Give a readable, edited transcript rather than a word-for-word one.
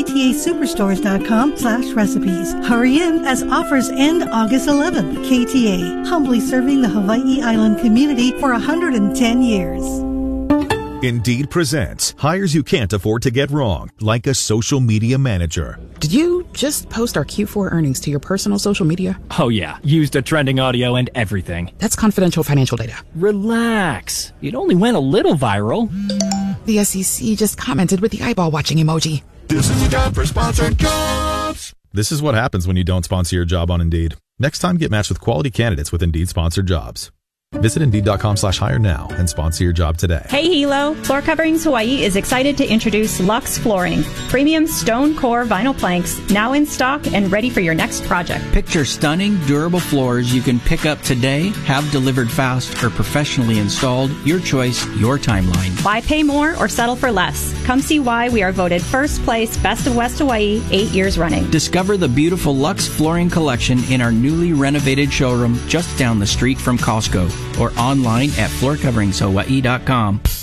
KTASuperstores.com/recipes. Hurry in as offers end August 11th. KTA, humbly serving the Hawaii Island community for 110 years. Indeed presents hires you can't afford to get wrong, like a social media manager. Did you just post our Q4 earnings to your personal social media? Oh yeah, used a trending audio and everything. That's confidential financial data. Relax. It only went a little viral. The SEC just commented with the eyeball watching emoji. This is a job for sponsored jobs. This is what happens when you don't sponsor your job on Indeed. Next time, get matched with quality candidates with Indeed sponsored jobs. Visit Indeed.com/hire now and sponsor your job today. Hey Hilo, Floor Coverings Hawaii is excited to introduce Luxe Flooring. Premium stone core vinyl planks now in stock and ready for your next project. Picture stunning, durable floors you can pick up today, have delivered fast, or professionally installed. Your choice, your timeline. Why pay more or settle for less? Come see why we are voted first place Best of West Hawaii 8 years running. Discover the beautiful Luxe Flooring collection in our newly renovated showroom just down the street from Costco, or online at floorcoveringshawaii.com.